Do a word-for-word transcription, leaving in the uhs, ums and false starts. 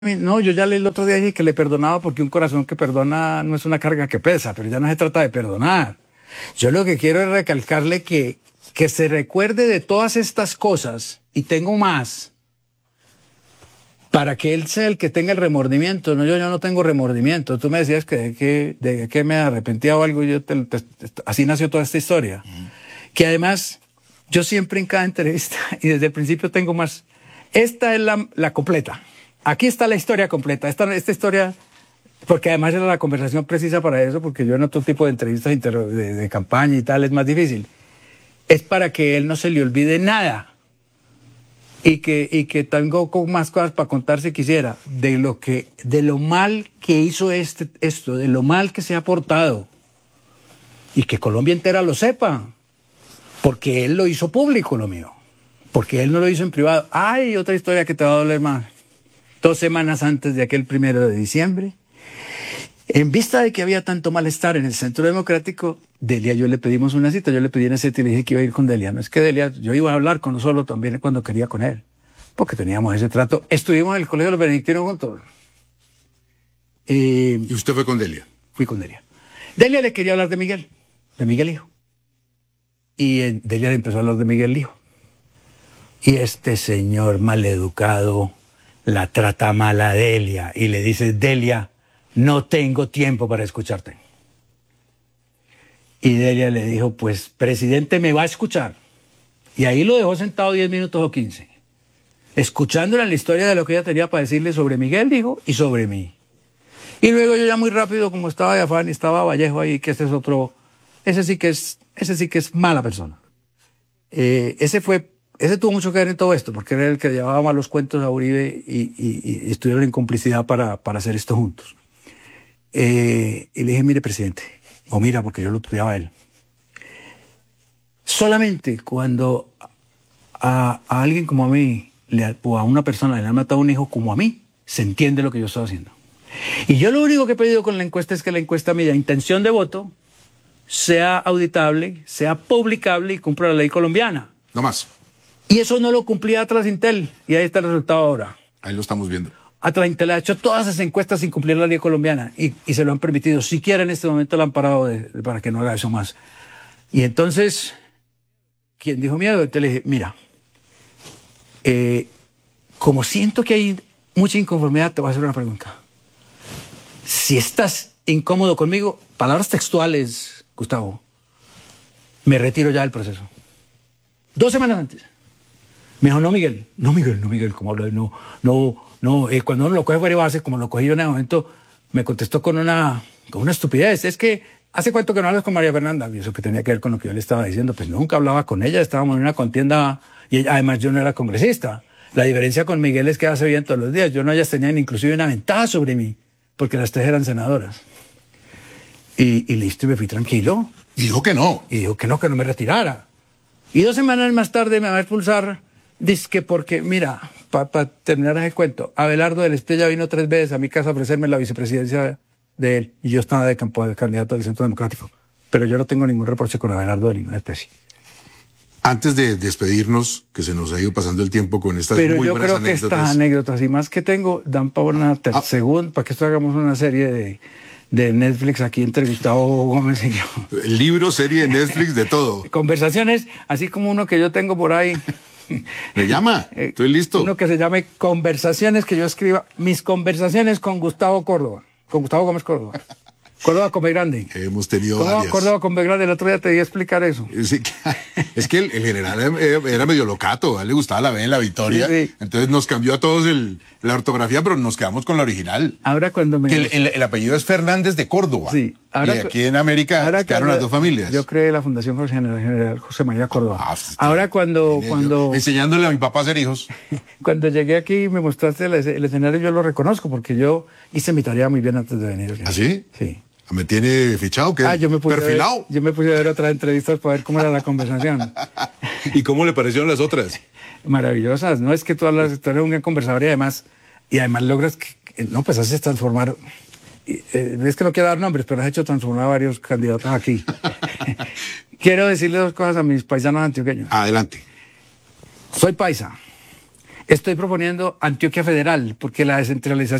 No, yo ya leí el otro día y dije que le perdonaba porque un corazón que perdona no es una carga que pesa, pero ya no se trata de perdonar. Yo lo que quiero es recalcarle que, que se recuerde de todas estas cosas, y tengo más, para que él sea el que tenga el remordimiento. No, yo, yo no tengo remordimiento. Tú me decías que de que, de que me arrepentía o algo, yo te, te, te, así nació toda esta historia. Uh-huh. Que además, yo siempre en cada entrevista, y desde el principio tengo más, esta es la, la completa. Aquí está la historia completa. Esta, esta historia, porque además era la conversación precisa para eso, porque yo en otro tipo de entrevistas de, de campaña y tal es más difícil. Es para que él no se le olvide nada y que, y que tengo más cosas para contar si quisiera, de lo, que, de lo mal que hizo este, esto, de lo mal que se ha portado, y que Colombia entera lo sepa, porque él lo hizo público, lo mío, porque él no lo hizo en privado. Hay otra historia que te va a doler más. Dos semanas antes de aquel primero de diciembre, en vista de que había tanto malestar en el Centro Democrático, Delia, yo le pedimos una cita, yo le pedí una cita y le dije que iba a ir con Delia. No es que Delia, yo iba a hablar con solo también cuando quería con él, porque teníamos ese trato. Estuvimos en el Colegio de los Benedictinos juntos. Eh, ¿Y usted fue con Delia? Fui con Delia. Delia le quería hablar de Miguel, de Miguel hijo. Y eh, Delia le empezó a hablar de Miguel hijo. Y este señor maleducado la trata mal a Delia y le dice: Delia, no tengo tiempo para escucharte. Y Delia le dijo: pues, presidente, me va a escuchar. Y ahí lo dejó sentado diez minutos o quince, escuchándole la historia de lo que ella tenía para decirle sobre Miguel, dijo, y sobre mí. Y luego yo ya muy rápido, como estaba de afán y estaba Vallejo ahí, que ese es otro, ese sí que es, ese sí que es mala persona. Eh, ese fue... Ese tuvo mucho que ver en todo esto, porque era el que llevaba malos cuentos a Uribe y, y, y estuvieron en complicidad para, para hacer esto juntos. Eh, y le dije: mire, presidente, o mira, porque yo lo estudiaba a él. Solamente cuando a, a alguien como a mí, le, o a una persona le han matado un hijo como a mí, se entiende lo que yo estoy haciendo. Y yo lo único que he pedido con la encuesta es que la encuesta mida intención de voto, sea auditable, sea publicable y cumpla la ley colombiana. No más. Y eso no lo cumplía Atlas Intel, y ahí está el resultado ahora. Ahí lo estamos viendo. Atlas Intel ha hecho todas esas encuestas sin cumplir la ley colombiana, y, y se lo han permitido. Siquiera en este momento lo han parado de, de, para que no haga eso más. Y entonces, ¿quién dijo miedo? Entonces le dije: mira, eh, como siento que hay mucha inconformidad, te voy a hacer una pregunta. Si estás incómodo conmigo, palabras textuales, Gustavo, me retiro ya del proceso. Dos semanas antes. Me dijo: no, Miguel, no, Miguel, no, Miguel, como hablo, no, no, no, eh, cuando uno lo coge fuera de base, como lo cogí yo en ese momento, me contestó con una, con una estupidez. Es que, ¿hace cuánto que no hablas con María Fernanda? Y eso que tenía que ver con lo que yo le estaba diciendo, pues nunca hablaba con ella, estábamos en una contienda, y ella, además yo no era congresista. La diferencia con Miguel es que hace bien todos los días, yo no, ellas tenían inclusive una ventaja sobre mí, porque las tres eran senadoras. Y, y listo, y me fui tranquilo. Y dijo que no. Y dijo que no, que no me retirara. Y dos semanas más tarde me va a expulsar. Dice que porque, mira, para pa terminar ese cuento, Abelardo del Estrella vino tres veces a mi casa a ofrecerme la vicepresidencia de él, y yo estaba de campo de candidato del Centro Democrático. Pero yo no tengo ningún reproche con Abelardo de ninguna especie. Antes de despedirnos, que se nos ha ido pasando el tiempo con estas Pero muy yo buenas creo anécdotas. que estas anécdotas y más que tengo dan para una ah. segunda, para que esto hagamos una serie de, de Netflix aquí entre Gustavo Gómez y yo. El libro, serie de Netflix, de todo. Conversaciones, así como uno que yo tengo por ahí. Me llama, estoy listo. Uno que se llame Conversaciones, que yo escriba mis conversaciones con Gustavo Córdoba, con Gustavo Gómez Córdoba. Córdoba con B grande. Hemos tenido Córdoba, varias. Córdoba con B grande, el otro día te di a explicar eso. Sí, es que el, el general era, era medio locato, a él le gustaba la B en la Victoria, sí, sí. Entonces nos cambió a todos el, la ortografía, pero nos quedamos con la original. Ahora cuando me... Que el, el, el apellido es Fernández de Córdoba. Sí. Ahora, y aquí en América ahora quedaron las dos familias. Yo creé la Fundación José General, General José María Córdoba. Ah, ahora cuando... cuando enseñándole a mi papá a ser hijos. Cuando llegué aquí y me mostraste el, el escenario, yo lo reconozco, porque yo hice mi tarea muy bien antes de venir. ¿Ah, sí? Sí. ¿Me tiene fichado? ¿Qué? Ah, yo me puse ¿Perfilado? A ver, yo me puse a ver otras entrevistas para ver cómo era la conversación. ¿Y cómo le parecieron las otras? Maravillosas, ¿no? Es que tú hablas, tú eres un gran conversador y además, y además logras que, no, pues haces transformar, eh, es que no quiero dar nombres, pero has hecho transformar a varios candidatos aquí. Quiero decirle dos cosas a mis paisanos antioqueños. Adelante. Soy paisa. Estoy proponiendo Antioquia Federal, porque la descentralización